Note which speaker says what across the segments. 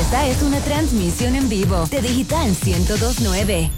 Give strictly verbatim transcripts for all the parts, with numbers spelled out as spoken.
Speaker 1: Esta es una transmisión en vivo de Digital ciento dos punto nueve.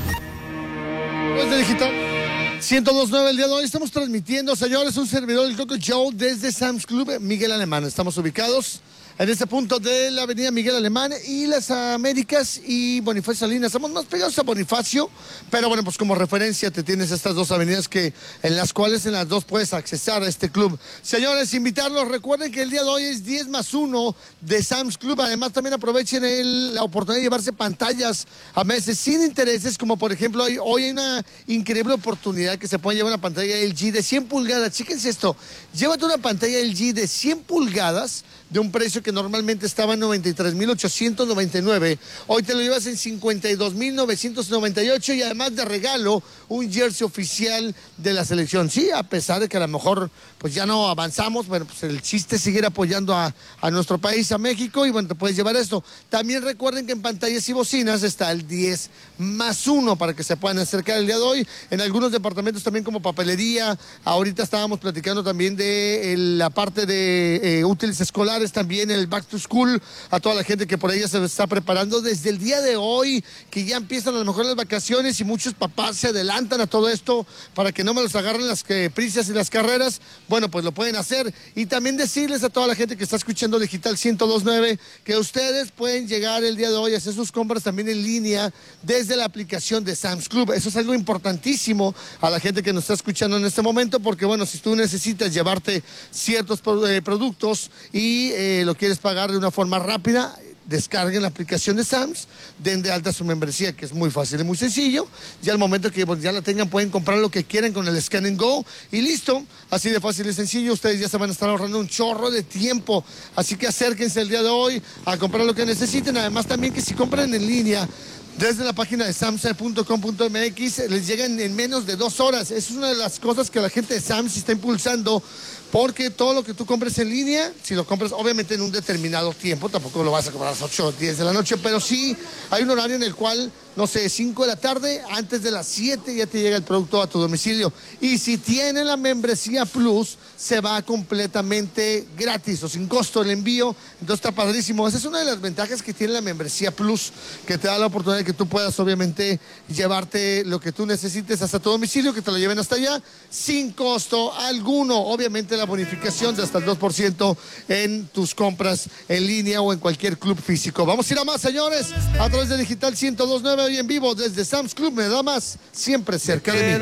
Speaker 2: Pues de Digital ciento dos punto nueve el día de hoy estamos transmitiendo, señores, un servidor del Coco Show desde Sam's Club Miguel Alemán. Estamos ubicados en este punto de la avenida Miguel Alemán y las Américas y Bonifacio Salinas. Estamos más pegados a Bonifacio, pero bueno, pues como referencia te tienes estas dos avenidas que en las cuales en las dos puedes accesar a este club. Señores, invitarlos, recuerden que el día de hoy es diez más uno de Sam's Club. Además, también aprovechen el, la oportunidad de llevarse pantallas a meses sin intereses, como por ejemplo hoy, hoy hay una increíble oportunidad que se puede llevar una pantalla L G de cien pulgadas. Chíquense esto, llévate una pantalla L G de cien pulgadas de un precio que normalmente estaba en noventa y tres mil ochocientos noventa y nueve. Hoy te lo llevas en cincuenta y dos mil novecientos noventa y ocho y además de regalo un jersey oficial de la selección. Sí, a pesar de que a lo mejor pues ya no avanzamos, bueno, pues el chiste es seguir apoyando a, a nuestro país, a México, y bueno, te puedes llevar esto. También recuerden que en pantallas y bocinas está el diez más uno para que se puedan acercar el día de hoy. En algunos departamentos también como papelería. Ahorita estábamos platicando también de el, la parte de eh, útiles escolares, también el back to school, a toda la gente que por ella se está preparando desde el día de hoy, que ya empiezan a lo mejor las vacaciones y muchos papás se adelantan a todo esto para que no me los agarren las que, prisas y las carreras. Bueno, pues lo pueden hacer. Y también decirles a toda la gente que está escuchando Digital ciento dos punto nueve que ustedes pueden llegar el día de hoy a hacer sus compras también en línea desde la aplicación de Sam's Club. Eso es algo importantísimo a la gente que nos está escuchando en este momento, porque bueno, si tú necesitas llevarte ciertos eh, productos y eh, lo quieres pagar de una forma rápida, descarguen la aplicación de Sam's, den de alta su membresía, que es muy fácil y muy sencillo. Ya al momento que pues, ya la tengan, pueden comprar lo que quieran con el Scan and Go y listo. Así de fácil y sencillo. Ustedes ya se van a estar ahorrando un chorro de tiempo. Así que acérquense el día de hoy a comprar lo que necesiten. Además también que si compran en línea desde la página de samsung punto com punto m x, les llegan en menos de dos horas. Es una de las cosas que la gente de Sam's está impulsando, porque todo lo que tú compres en línea, si lo compras obviamente en un determinado tiempo, tampoco lo vas a comprar a las ocho o diez de la noche, pero sí hay un horario en el cual, no sé, cinco de la tarde, antes de las siete ya te llega el producto a tu domicilio. Y si tienen la membresía Plus, se va completamente gratis o sin costo el envío. Entonces está padrísimo. Esa es una de las ventajas que tiene la membresía Plus, que te da la oportunidad de que tú puedas obviamente llevarte lo que tú necesites hasta tu domicilio, que te lo lleven hasta allá sin costo alguno. Obviamente la bonificación de hasta el dos por ciento en tus compras en línea o en cualquier club físico. Vamos a ir a más, señores, a través de Digital ciento dos punto nueve hoy en vivo desde Sam's Club. Me da más, siempre cerca de mí.